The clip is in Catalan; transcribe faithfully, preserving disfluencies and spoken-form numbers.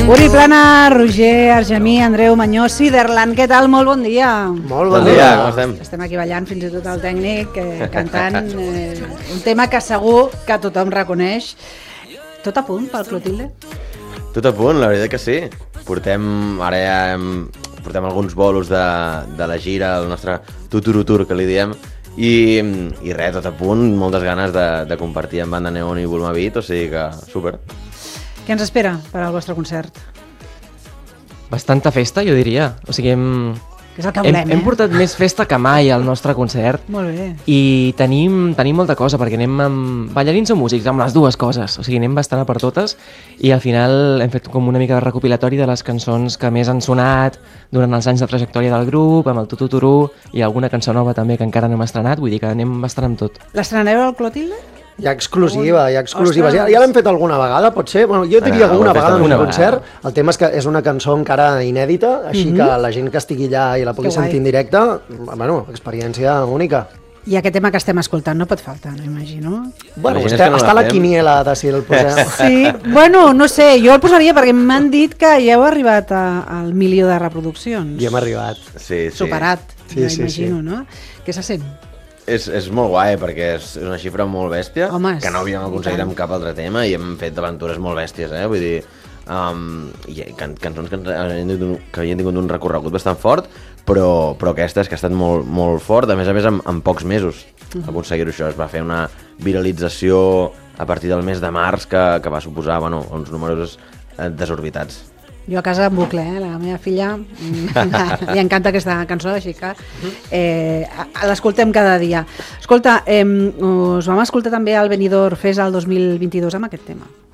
Uri Plana, Roger Argemí, Andreu Mañosi, d'Erland, què tal? Molt bon dia. Molt bon dia, com estem? Estem aquí ballant, fins i tot el tècnic, eh, cantant eh, un tema que segur que tothom reconeix. Tot a punt pel Clotilde? Tot a punt, la veritat que sí. Portem, ara ja hem, portem alguns bolos de, de la gira, el nostre tuturutur, que li diem, i, i res, tot a punt, moltes ganes de, de compartir amb Banda Neon i Bulma Beat, o sigui que super. Què ens espera per al vostre concert? Bastanta festa, jo diria. O sigui, hem, Que és el que hem, volem, hem eh? portat més festa que mai al nostre concert. Molt bé. I tenim, tenim molta cosa, perquè anem amb ballarins o músics, amb les dues coses. O sigui, anem bastant a per totes i al final hem fet com una mica de recopilatori de les cançons que més han sonat durant els anys de trajectòria del grup, amb el Tututurú i alguna cançó nova també que encara no hem estrenat, vull dir que anem bastant amb tot. L'estrenareu al Clotilde? Hi ha exclusiva, hi ha exclusiva. Ostres. Ja, ja l'hem fet alguna vegada, pot ser? Bueno, jo diria Ah, alguna ho hem fet vegada en un alguna concert. El tema és que és una cançó encara inèdita, així que la gent que estigui allà i la pugui Que guai. sentir en directe, bueno, experiència única. I aquest tema que estem escoltant no pot faltar, no imagino. Bueno, Imagina't està, que no està la la fem. quiniela de si el posem. Sí, bueno, no sé, jo el posaria perquè m'han dit que ja heu arribat a, al milió de reproduccions. I hem arribat. Sí, sí. Superat, Sí, ja sí, imagino, sí. no? Què se sent? És, és molt guai perquè és una xifra molt bèstia. Home, és- que no havíem aconseguit tant. amb cap altre tema i hem fet aventures molt bèsties, eh? Vull dir, um, i can, cançons que, ens, havien tingut- que havien tingut un recorregut bastant fort, però, però aquesta és que ha estat molt, molt fort, a més a més en, en pocs mesos aconseguir-ho això. Es va fer una viralització a partir del mes de març que, que va suposar, bueno, uns números eh, desorbitats. Jo a casa en bucle, eh? La meva filla mm, li encanta aquesta cançó, així que eh, a- l'escoltem cada dia. Escolta, eh, us vam escoltar també al Benidorm Fest el dos mil vint-i-dos amb aquest tema.